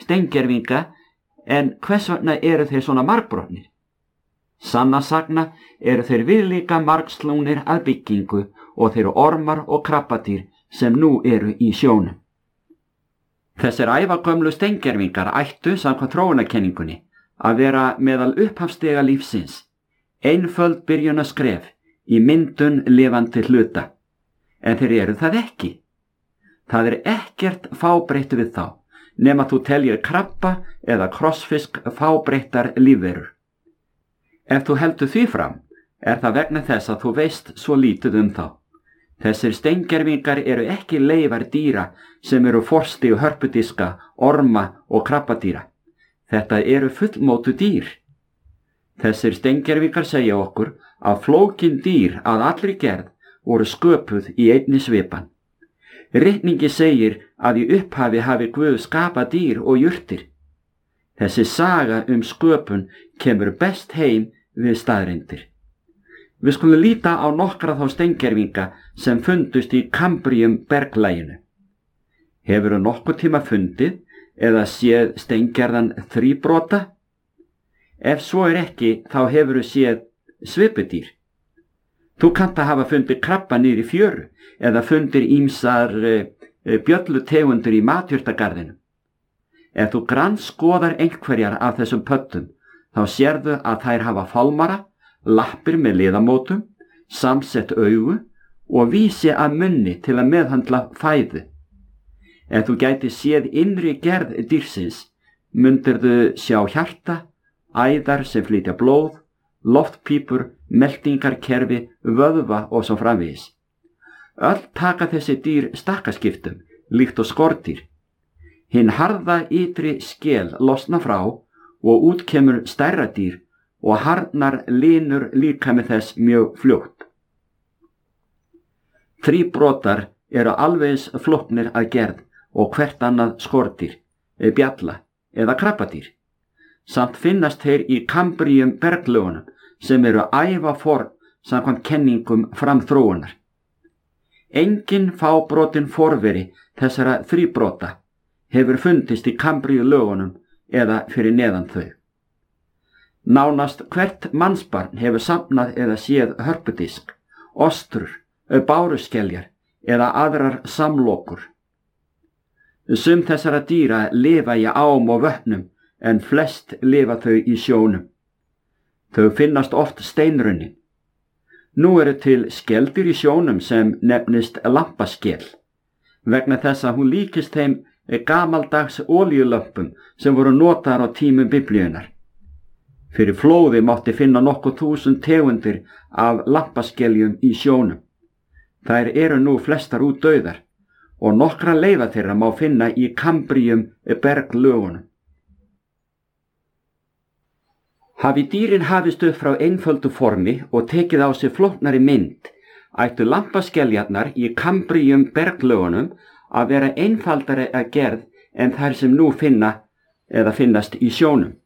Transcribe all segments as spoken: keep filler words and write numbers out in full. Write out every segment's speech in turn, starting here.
steingervinga, en hvers vegna eru þeir svona margbrotnir? Sanna sagna eru þeir viðlíka margslungnir að byggingu og þeir eru ormar og krabbadýr sem nú eru í sjónum. Þessir ævagömlu steingervingar ættu samkvæmt þróunarkenningunni að vera meðal upphafsstiga lífsins, einföld byrjunaskref í myndun lifandi hluta, en þeir eru það ekki. Það er ekkert fábreytt við þá, nema þú teljir krabba eða krossfisk fábreyttar lífverur. Ef þú heldur því fram, er það vegna þess að þú veist svo lítið um þá. Þessir steingervingar eru ekki leifar dýra sem eru forsti og hörpudiska, orma og krabbadýra. Þetta eru fullmótu dýr. Þessir steingervingar segja okkur að flókin dýr að allri gerð voru sköpuð í einni svipan. Ritningi segir að í upphafi hafi Guð skapað dýr og jurtir. Þessi saga um sköpun kemur best heim við staðreyndir. Við skulum líta á nokkra þá steingervinga sem fundust í Kambrium berglæginu. Hefurðu nokkuð tíma fundið eða séð steingerðan þríbrota? Ef svo er ekki, þá hefurðu séð svipudýr. Þú kannt að hafa fundið krabba niður í fjöru eða fundir ýmsar e, e, bjöllutegundur í matjurtagarðinu. Ef þú grannskoðar einhverjar af þessum pöttum, þá sérðu að þær hafa fálmara, lappir með liðamótum, samsett augu og vísi að munni til að meðhandla fæðu. Ef þú gæti séð innri gerð dýrsins, mundirðu sjá hjarta, æðar sem flytja blóð, loftpípur, meltingarkerfi, vöðva og svo framvegis. Öll taka þessi dýr stakkaskiptum, líkt og skordýr. Hinn harða ytri skel losna frá og út kemur stærra dýr og harðnar linur líka með þess mjög fljótt. Þríbrotar eru alvegis flóknir að gerð og hvert annað skordýr, bjalla eða krabbadýr. Samt finnast þeir í Kambrium berglögunum sem eru ævaforn samkvæmt kenningum framþróunar. Engin fábrotin forveri þessara þríbrota hefur fundist í Kambriu lögunum eða fyrir neðan þau. Nánast hvert mannsbarn hefur safnað eða séð hörpudisk, ostrur, báruskeljar eða aðrar samlokur. Sum þessara dýra lifa í ám og vötnum en flest lifa þau í sjónum. Þau finnast oft steinrunnin. Nú eru til skeldir í sjónum sem nefnist lampaskel, vegna þess að hún líkist þeim gamaldags olíulömpum sem voru notaðar á tímum Biblíunnar. Fyrir flóði mátti finna nokkuð þúsund tegundir af lampaskeljum í sjónum. Þær eru nú flestar út dauðar og nokkra leifa þeirra má finna í Kambrium berglögunum. Hafi dýrin hafist upp frá einföldu formi og tekið á sig flóknari mynd, ættu lampaskeljarnar í Kambrium berglögunum að vera einfaldari að gerð en þær sem nú finna eða finnast í sjónum.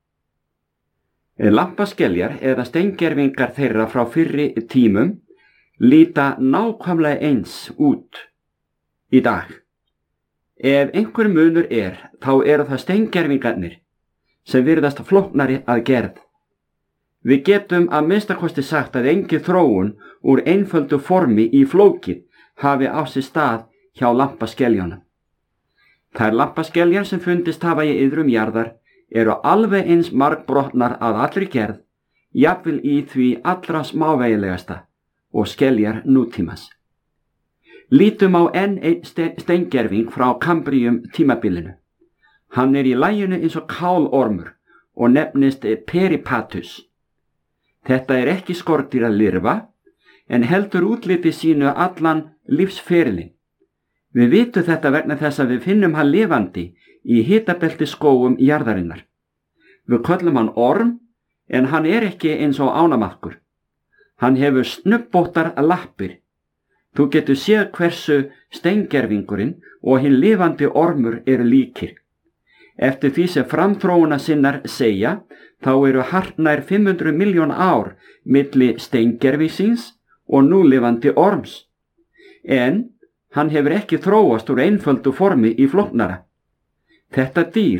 Lampaskeljar eða steingervingar þeirra frá fyrri tímum líta nákvæmlega eins út í dag. Ef einhver munur er, þá eru það steingervingarnir sem virðast flóknari að gerð. Við getum að minnstakosti sagt að engin þróun úr einföldu formi í flókið hafi á sér stað hjá lampaskeljónum. Þær lampaskeljar sem fundist hafa í iðrum jarðar eru alveg eins margbrotnar að allri gerð, jafnvel í því allra smávægilegasta og skeljar nútímans. Lítum á enn einn steingerving frá Kambrium tímabilinu. Hann er í laginu eins og kálormur og nefnist peripatus. Þetta er ekki skordýr að lirfa, en heldur útliti sínu allan lífsferilinn. Við vitum þetta vegna þess að við finnum hann lifandi í hitabelti skógum jarðarinnar. Við köllum hann orm, en hann er ekki eins og ánamaðkur. Hann hefur snubbóttar lappir. Þú getur séð hversu steingervingurinn og hinn lifandi ormur eru líkir. Eftir því sem framþróuna sinnar segja, þá eru hartnær fimm hundruð milljón ár milli steingervingsins og núlifandi orms. En hann hefur ekki þróast úr einföldu formi í flóknara. Þetta dýr